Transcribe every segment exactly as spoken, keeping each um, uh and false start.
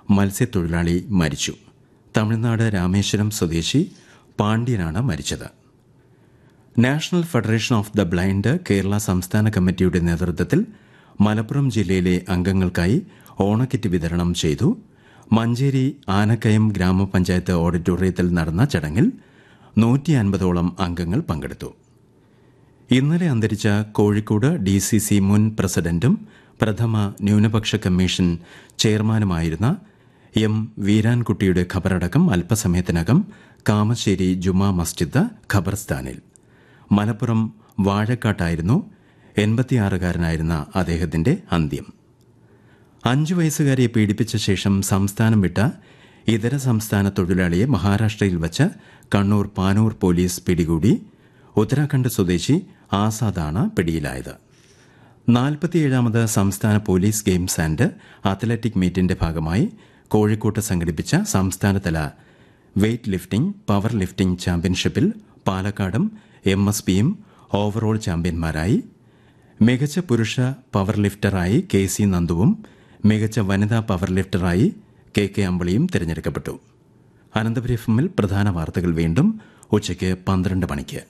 മത്സ്യത്തൊഴിലാളി മരിച്ചു. തമിഴ്നാട് രാമേശ്വരം സ്വദേശി പാണ്ഡ്യനാണ് മരിച്ചത്. National federation of the blind Kerala സംസ്ഥാന കമ്മിറ്റിയുടെ നേതൃത്വത്തിൽ മലപ്പുറം ജില്ലയിലെ അംഗങ്ങൾക്കായി ഓണക്കിറ്റ് വിതരണം ചെയ്തു. മഞ്ചേരി ആനക്കയം ഗ്രാമപഞ്ചായത്ത് ഓഡിറ്റോറിയത്തിൽ നടന്ന ചടങ്ങിൽ നൂറ്റി അൻപതോളം അംഗങ്ങൾ പങ്കെടുത്തു. ഇന്നലെ അന്തരിച്ച കോഴിക്കോട് ഡി സി സി മുൻ പ്രസിഡന്റും പ്രഥമ ന്യൂനപക്ഷ കമ്മീഷൻ ചെയർമാനുമായിരുന്ന എം വീരാൻകുട്ടിയുടെ ഖബറടക്കം അല്പസമയത്തിനകം കാമശ്ശേരി ജുമാ മസ്ജിദ് ഖബർസ്ഥാനിൽ. മലപ്പുറം വാഴക്കാട്ടായിരുന്നു എൺപത്തിയാറുകാരനായിരുന്ന അദ്ദേഹത്തിന്റെ അന്ത്യം. അഞ്ചു വയസ്സുകാരിയെ പീഡിപ്പിച്ച ശേഷം സംസ്ഥാനം വിട്ട ഇതര സംസ്ഥാന തൊഴിലാളിയെ മഹാരാഷ്ട്രയിൽ വച്ച് കണ്ണൂർ പാനൂർ പോലീസ് പിടികൂടി. ഉത്തരാഖണ്ഡ് സ്വദേശി ആസാദാണ് പിടിയിലായത്. നാൽപ്പത്തിയേഴാമത് സംസ്ഥാന പോലീസ് ഗെയിംസ് ആൻഡ് അത്ലറ്റിക് മീറ്റിന്റെ ഭാഗമായി കോഴിക്കോട്ട് സംഘടിപ്പിച്ച സംസ്ഥാനതല വെയ്റ്റ് ലിഫ്റ്റിംഗ്, പവർ ലിഫ്റ്റിംഗ് ചാമ്പ്യൻഷിപ്പിൽ പാലക്കാടും എം എസ് പിയും ഓവറോൾ ചാമ്പ്യന്മാരായി. മികച്ച പുരുഷ പവർ ലിഫ്റ്ററായി കെ സി നന്ദുവും മികച്ച വനിതാ പവർ ലിഫ്റ്ററായി കെ കെ അമ്പിളിയും തിരഞ്ഞെടുക്കപ്പെട്ടു. അനന്തപുരി എഫ് എമ്മിൽ പ്രധാന വാർത്തകൾ വീണ്ടും ഉച്ചയ്ക്ക് പന്ത്രണ്ട് മണിക്ക്.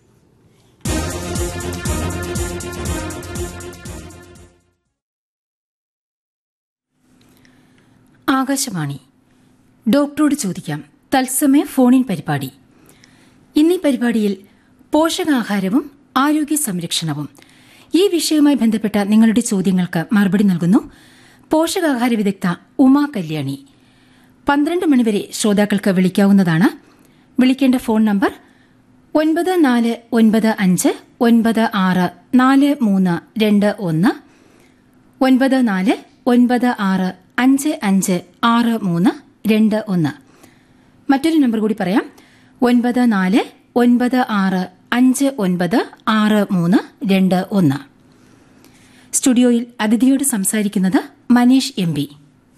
ആകാശവാണി. ഡോക്ടറോട് ചോദിക്കാം തത്സമയ ഫോണിൻ പരിപാടി. ഇന്നീ പരിപാടിയിൽ പോഷകാഹാരവും ആരോഗ്യ സംരക്ഷണവും ഈ വിഷയവുമായി ബന്ധപ്പെട്ട നിങ്ങളുടെ ചോദ്യങ്ങൾക്ക് മറുപടി നൽകുന്നു പോഷകാഹാര വിദഗ്ധ ഉമാ കല്യാണി. പന്ത്രണ്ട് മണിവരെ ശ്രോതാക്കൾക്ക് വിളിക്കാവുന്നതാണ്. വിളിക്കേണ്ട ഫോൺ നമ്പർ ഒൻപത് നാല് ഒൻപത് അഞ്ച് ഒൻപത് ആറ് നാല് മൂന്ന് രണ്ട് ഒന്ന്, ഒൻപത് നാല് ഒൻപത് ആറ് അഞ്ച് അഞ്ച് ആറ് മൂന്ന് രണ്ട് ഒന്ന്. മറ്റൊരു നമ്പർ കൂടി പറയാം, ഒൻപത് നാല് ഒൻപത് ആറ് അഞ്ച് ഒൻപത് ആറ് മൂന്ന് രണ്ട് ഒന്ന്. സ്റ്റുഡിയോയിൽ അതിഥിയോട് സംസാരിക്കുന്നത് മനീഷ് എം പി.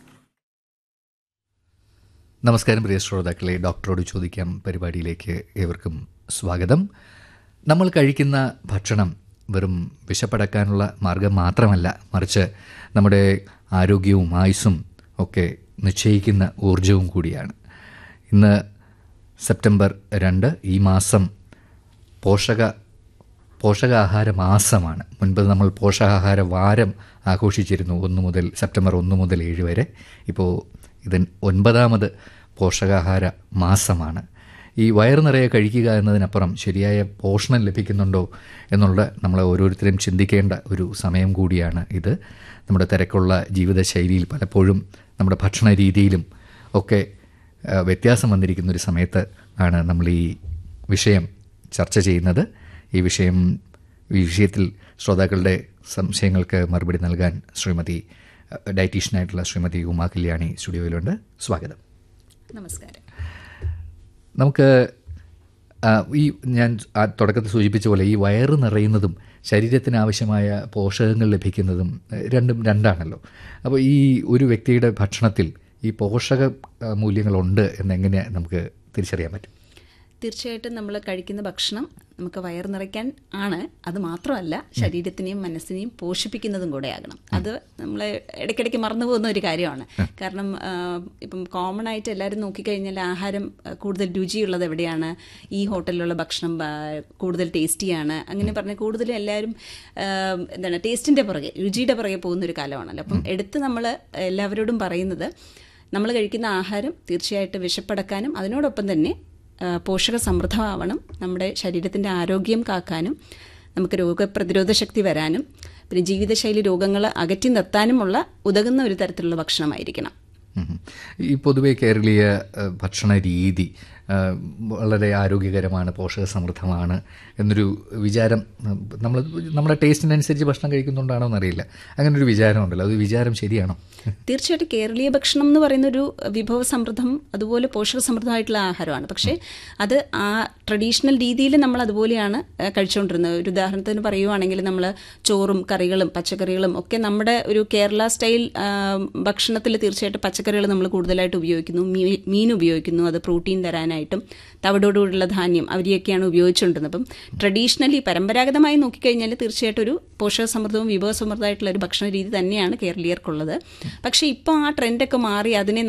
നമസ്കാരം പ്രിയ ശ്രോതാക്കളെ, ഡോക്ടറോട് ചോദിക്കാം പരിപാടിയിലേക്ക് ഏവർക്കും സ്വാഗതം. നമ്മൾ കഴിക്കുന്ന ഭക്ഷണം വെറും വിശപ്പടക്കാനുള്ള മാർഗം മാത്രമല്ല, മറിച്ച് നമ്മുടെ ആരോഗ്യവും ആയുസ്സും ഒക്കെ നിശ്ചയിക്കുന്ന ഊർജവും കൂടിയാണ്. ഇന്ന് സെപ്റ്റംബർ രണ്ട്, ഈ മാസം പോഷക പോഷകാഹാര മാസമാണ്. മുൻപ് നമ്മൾ പോഷകാഹാര വാരം ആഘോഷിച്ചിരുന്നു, ഒന്ന് മുതൽ സെപ്റ്റംബർ ഒന്ന് മുതൽ ഏഴ് വരെ. ഇപ്പോൾ ഇത് ഒൻപതാമത് പോഷകാഹാര മാസമാണ്. ഈ വയറ് നിറയെ കഴിക്കുക എന്നതിനപ്പുറം ശരിയായ പോഷണം ലഭിക്കുന്നുണ്ടോ എന്നുള്ള നമ്മൾ ഓരോരുത്തരും ചിന്തിക്കേണ്ട ഒരു സമയം കൂടിയാണ് ഇത്. നമ്മുടെ തിരക്കുള്ള ജീവിതശൈലിയിൽ പലപ്പോഴും നമ്മുടെ ഭക്ഷണ രീതിയിലും ഒക്കെ വ്യത്യാസം വന്നിരിക്കുന്നൊരു സമയത്ത് ആണ് നമ്മൾ ഈ വിഷയം ചർച്ച ചെയ്യുന്നത്. ഈ വിഷയം ഈ വിഷയത്തിൽ ശ്രോതാക്കളുടെ സംശയങ്ങൾക്ക് മറുപടി നൽകാൻ ശ്രീമതി ഡയറ്റീഷ്യനായിട്ടുള്ള ശ്രീമതി ഉമാ കല്യാണി സ്റ്റുഡിയോയിലുണ്ട്. സ്വാഗതം. നമസ്കാരം. നമുക്ക് ഈ ഞാൻ തുടക്കത്തിൽ സൂചിപ്പിച്ച പോലെ ഈ വയറ് നിറയുന്നതും ശരീരത്തിന് ആവശ്യമായ പോഷകങ്ങൾ ലഭിക്കുന്നതും രണ്ടും രണ്ടാണല്ലോ. അപ്പോൾ ഈ ഒരു വ്യക്തിയുടെ ഭക്ഷണത്തിൽ ഈ പോഷക മൂല്യങ്ങളുണ്ട് എന്നെങ്ങനെ നമുക്ക് തിരിച്ചറിയാൻ പറ്റും? തീർച്ചയായിട്ടും നമ്മൾ കഴിക്കുന്ന ഭക്ഷണം നമുക്ക് വയർ നിറയ്ക്കാൻ ആണ്, അത് മാത്രമല്ല ശരീരത്തിനെയും മനസ്സിനെയും പോഷിപ്പിക്കുന്നതും കൂടെ ആകണം. അത് നമ്മൾ ഇടയ്ക്കിടയ്ക്ക് മറന്നു പോകുന്ന ഒരു കാര്യമാണ്. കാരണം ഇപ്പം കോമൺ ആയിട്ട് എല്ലാവരും നോക്കിക്കഴിഞ്ഞാൽ ആഹാരം കൂടുതൽ രുചിയുള്ളത് എവിടെയാണ്, ഈ ഹോട്ടലിലുള്ള ഭക്ഷണം കൂടുതൽ ടേസ്റ്റിയാണ്, അങ്ങനെ പറഞ്ഞാൽ കൂടുതലും എല്ലാവരും എന്താണ് ടേസ്റ്റിൻ്റെ പുറകെ, രുചിയുടെ പുറകെ പോകുന്നൊരു കാലമാണല്ലോ. അപ്പം എടുത്ത് നമ്മൾ എല്ലാവരോടും പറയുന്നത്, നമ്മൾ കഴിക്കുന്ന ആഹാരം തീർച്ചയായിട്ടും വിശപ്പടക്കാനും അതിനോടൊപ്പം തന്നെ പോഷക സമൃദ്ധമാവണം, നമ്മുടെ ശരീരത്തിൻ്റെ ആരോഗ്യം കാക്കാനും നമുക്ക് രോഗപ്രതിരോധ ശക്തി വരാനും പിന്നെ ജീവിതശൈലി രോഗങ്ങൾ അകറ്റി നിർത്താനുമുള്ള ഉതകുന്ന ഒരു തരത്തിലുള്ള ഭക്ഷണമായിരിക്കണം. ഈ പൊതുവെ കേരളീയ ഭക്ഷണ രീതി വളരെ ആരോഗ്യകരമാണ്, പോഷക സമൃദ്ധമാണ് എന്നൊരു വിചാരം നമ്മൾ നമ്മുടെ ടേസ്റ്റിനനുസരിച്ച് ഭക്ഷണം കഴിക്കുന്നുണ്ടാണോ എന്നറിയില്ല, അങ്ങനൊരു വിചാരം ഉണ്ടല്ലോ. അത് വിചാരം ശരിയാണോ? തീർച്ചയായിട്ടും കേരളീയ ഭക്ഷണം എന്ന് പറയുന്നൊരു വിഭവസമൃദ്ധം അതുപോലെ പോഷക സമൃദ്ധമായിട്ടുള്ള ആഹാരമാണ്. പക്ഷേ അത് ആ ട്രഡീഷണൽ രീതിയിൽ നമ്മൾ അതുപോലെയാണ് കഴിച്ചുകൊണ്ടിരുന്നത്. ഒരു ഉദാഹരണത്തിന് പറയുവാണെങ്കിൽ നമ്മൾ ചോറും കറികളും പച്ചക്കറികളും ഒക്കെ നമ്മുടെ ഒരു കേരള സ്റ്റൈൽ ഭക്ഷണത്തിൽ തീർച്ചയായിട്ടും പച്ചക്കറികൾ നമ്മൾ കൂടുതലായിട്ട് ഉപയോഗിക്കുന്നു, മീൻ ഉപയോഗിക്കുന്നു, അത് പ്രോട്ടീൻ തരാനായിട്ടും തവിടോടുകൂടിയുള്ള ധാന്യം അവരെയൊക്കെയാണ് ഉപയോഗിച്ചുകൊണ്ടിരുന്നത്. അപ്പം ട്രഡീഷണലി പരമ്പരാഗതമായി നോക്കിക്കഴിഞ്ഞാൽ തീർച്ചയായിട്ടും ഒരു പോഷക സമൃദ്ധവും വിഭവസമൃദ്ധമായിട്ടുള്ള ഒരു ഭക്ഷണ രീതി തന്നെയാണ് കേരളീയർക്കുള്ളത്. പക്ഷേ ഇപ്പോൾ ആ ട്രെൻഡൊക്കെ മാറി അതിനെ